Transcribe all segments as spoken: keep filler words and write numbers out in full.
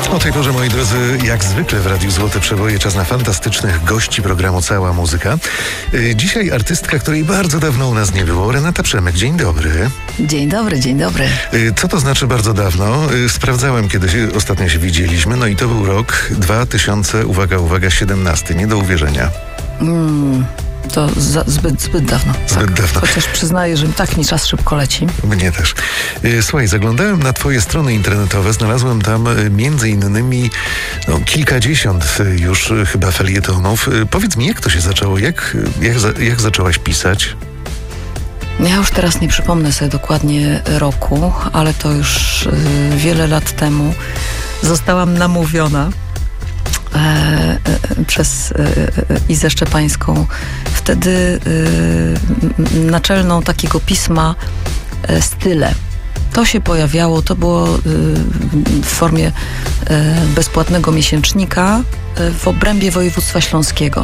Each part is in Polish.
O tej porze, moi drodzy, jak zwykle w Radiu Złote Przeboje, czas na fantastycznych gości programu Cała Muzyka. Dzisiaj artystka, której bardzo dawno u nas nie było, Renata Przemek. Dzień dobry. Dzień dobry, dzień dobry. Co to znaczy bardzo dawno? Sprawdzałem, kiedy się, ostatnio się widzieliśmy, no i to był rok dwa tysiące, uwaga, uwaga, siedemnasty. Nie do uwierzenia. Mm. To za, zbyt, zbyt dawno. Zbyt tak. dawno. Chociaż przyznaję, że tak mi czas szybko leci. Mnie też. Słuchaj, zaglądałem na twoje strony internetowe, znalazłem tam między innymi no, kilkadziesiąt już chyba felietonów. Powiedz mi, jak to się zaczęło? Jak, jak, jak zaczęłaś pisać? Ja już teraz nie przypomnę sobie dokładnie roku, ale to już y, wiele lat temu zostałam namówiona E, e, przez e, Izę Szczepańską, wtedy e, naczelną takiego pisma e, Style. To się pojawiało, to było e, w formie e, bezpłatnego miesięcznika e, w obrębie województwa śląskiego.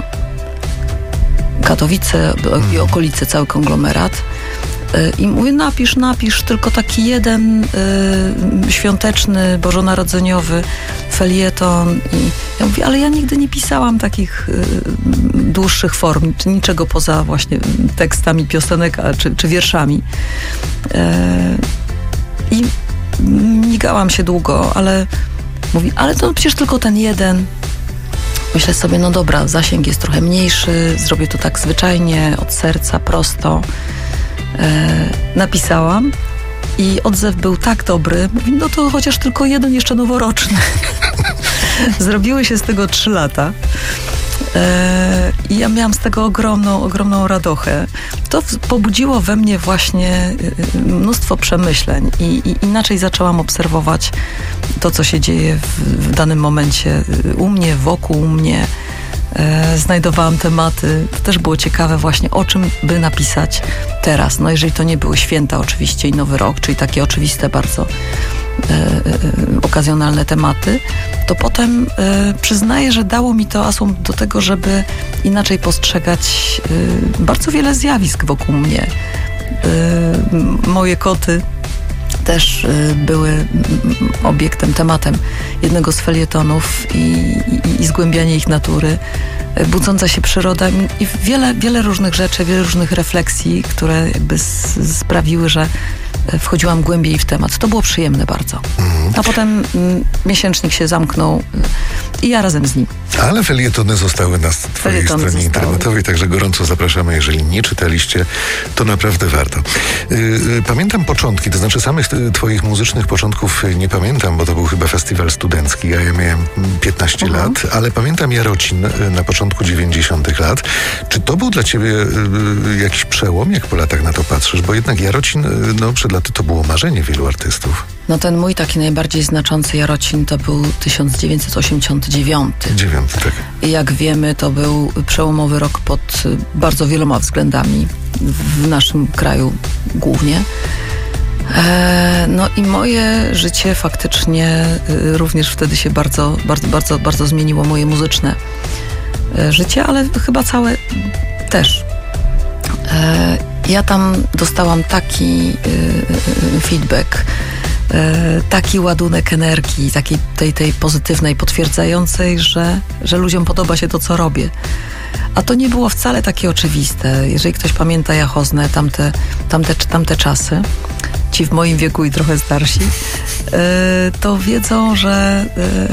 Katowice i okolice, cały konglomerat. I mówię, napisz, napisz, tylko taki jeden y, świąteczny, bożonarodzeniowy felieton. I ja mówię, ale ja nigdy nie pisałam takich y, dłuższych form, czy niczego poza właśnie tekstami piosenek, a, czy, czy wierszami. Y, I migałam się długo, ale mówi, ale to przecież tylko ten jeden. Myślę sobie, no dobra, zasięg jest trochę mniejszy, zrobię to tak zwyczajnie, od serca, prosto. E, napisałam i odzew był tak dobry, mówi, no to chociaż tylko jeden jeszcze noworoczny. Zrobiły się z tego trzy lata e, i ja miałam z tego ogromną, ogromną radochę. To w, pobudziło we mnie właśnie mnóstwo przemyśleń i, i inaczej zaczęłam obserwować to, co się dzieje w, w danym momencie u mnie, wokół mnie. E, znajdowałam tematy. To też było ciekawe właśnie, o czym by napisać teraz. No jeżeli to nie były święta oczywiście i Nowy Rok, czyli takie oczywiste bardzo e, e, okazjonalne tematy, to potem e, przyznaję, że dało mi to asum do tego, żeby inaczej postrzegać e, bardzo wiele zjawisk wokół mnie. E, moje koty też y, były obiektem, tematem jednego z felietonów i, i, i zgłębianie ich natury, y, budząca się przyroda i wiele, wiele różnych rzeczy, wiele różnych refleksji, które jakby s, sprawiły, że wchodziłam głębiej w temat. To było przyjemne bardzo. Mhm. A potem mm, miesięcznik się zamknął y, i ja razem z nim. Ale felietony zostały na twojej Felietony stronie zostały. internetowej, także gorąco zapraszamy. Jeżeli nie czytaliście, to naprawdę warto. Yy, pamiętam początki, to znaczy samych twoich muzycznych początków nie pamiętam, bo to był chyba festiwal studencki, a ja miałem piętnaście Mhm. lat, ale pamiętam Jarocin na początku dziewięćdziesiątych lat. Czy to był dla ciebie yy, jakiś przełom, jak po latach na to patrzysz? Bo jednak Jarocin, yy, no przed laty to było marzenie wielu artystów. No ten mój taki najbardziej znaczący Jarocin to był tysiąc dziewięćset osiemdziesiąty dziewiąty. Dziewiąty, tak. I jak wiemy, to był przełomowy rok pod bardzo wieloma względami w naszym kraju głównie. E, no i moje życie faktycznie y, również wtedy się bardzo, bardzo, bardzo, bardzo zmieniło, moje muzyczne y, życie, ale chyba całe też. E, ja tam dostałam taki y, y, feedback, taki ładunek energii, takiej tej, tej pozytywnej, potwierdzającej, że, że ludziom podoba się to, co robię. A to nie było wcale takie oczywiste. Jeżeli ktoś pamięta Jachoznę, tamte, tamte, tamte czasy, ci w moim wieku i trochę starsi, to wiedzą, że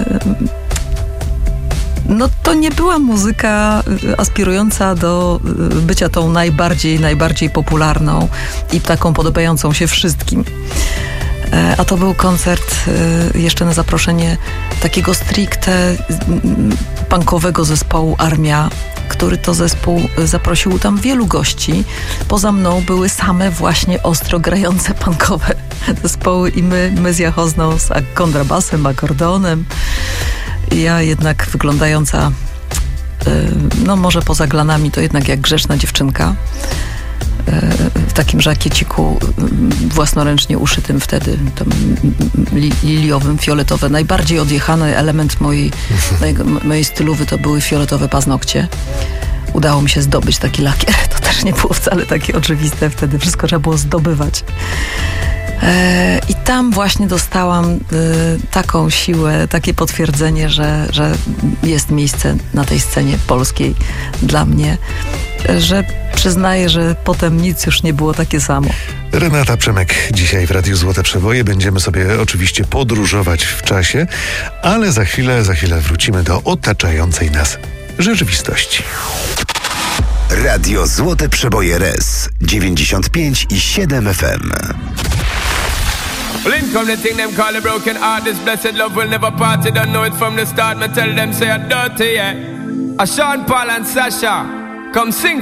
no to nie była muzyka aspirująca do bycia tą najbardziej, najbardziej popularną i taką podobającą się wszystkim. A to był koncert jeszcze na zaproszenie takiego stricte punkowego zespołu Armia, który to zespół zaprosił tam wielu gości. Poza mną były same właśnie ostro grające punkowe zespoły i my, my z Jachozną, z kontrabasem, akordeonem. Ja jednak wyglądająca, no może poza glanami, to jednak jak grzeczna dziewczynka. W takim żakieciku własnoręcznie uszytym wtedy, tam liliowym, fioletowe. Najbardziej odjechany element mojej, mojego, mojej stylowy to były fioletowe paznokcie. Udało mi się zdobyć taki lakier. To też nie było wcale takie oczywiste wtedy. Wszystko trzeba było zdobywać. I tam właśnie dostałam taką siłę, takie potwierdzenie, że, że jest miejsce na tej scenie polskiej dla mnie, że przyznaję, że potem nic już nie było takie samo. Renata Przemek dzisiaj w Radiu Złote Przeboje. Będziemy sobie oczywiście podróżować w czasie, ale za chwilę, za chwilę wrócimy do otaczającej nas rzeczywistości. Radio Złote Przeboje R E S dziewięćdziesiąt pięć i siedem F M. Well, in come the thing them call a broken heart. This blessed love will never part. You don't know it from the start. Me tell them say I'm dirty, yeah. A Sean Paul and Sasha, come sing.